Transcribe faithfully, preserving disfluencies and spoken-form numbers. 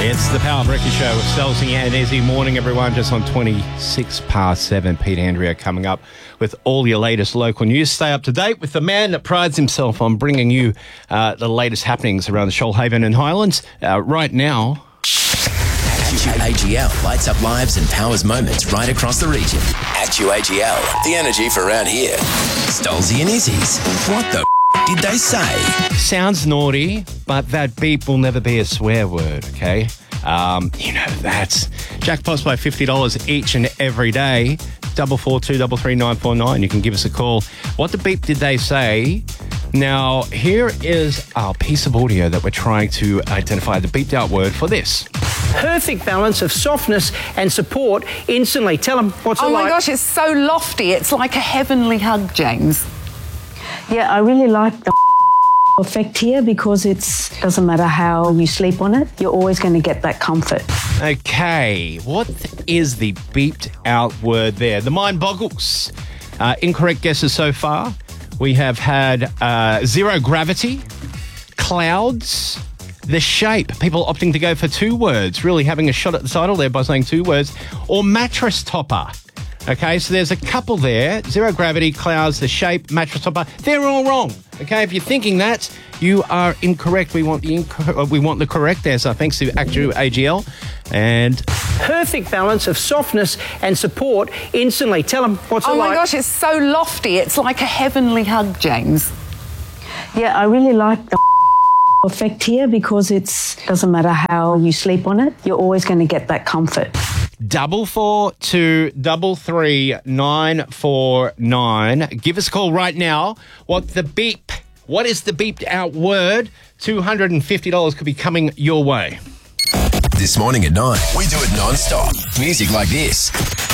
It's the Power Breakfast Show with Stelsey and Izzy. Morning, everyone. Just on twenty-six past seven. Pete Andrea coming up with all your latest local news. Stay up to date with the man that prides himself on bringing you uh, the latest happenings around the Shoalhaven and Highlands. Uh, right now... Actu A G L lights up lives and powers moments right across the region. Actu A G L, the energy for around here. Stolzy and Izzy's. What the f- did they say? Sounds naughty, but that beep will never be a swear word, okay? Um, you know, that's jackpots by fifty dollars each and every day. Double four two double three nine four nine. You can give us a call. What the beep did they say? Now, here is our piece of audio that we're trying to identify the beeped out word for this. Perfect balance of softness and support instantly. Tell them what's it like. Oh my gosh, it's so lofty. It's like a heavenly hug, James. Yeah, I really like the effect here because it doesn't matter how you sleep on it, you're always going to get that comfort. Okay, what is the beeped out word there? The mind boggles. Uh, incorrect guesses so far. We have had uh, zero gravity, clouds, the shape. People opting to go for two words, really having a shot at the title there by saying two words, or mattress topper. Okay, so there's a couple there. Zero gravity, clouds, the shape, mattress topper. They're all wrong. Okay, if you're thinking that, you are incorrect. We want the inc- we want the correct answer. Thanks to Actu A G L. And perfect balance of softness and support instantly. Tell them what's oh it like. Oh my gosh, it's so lofty. It's like a heavenly hug, James. Yeah, I really like the effect here because it doesn't matter how you sleep on it, you're always going to get that comfort. Double four two double three nine four nine. Give us a call right now. What the beep? What is the beeped out word? Two hundred and fifty dollars could be coming your way. This morning at nine, we do it non-stop. Music like this.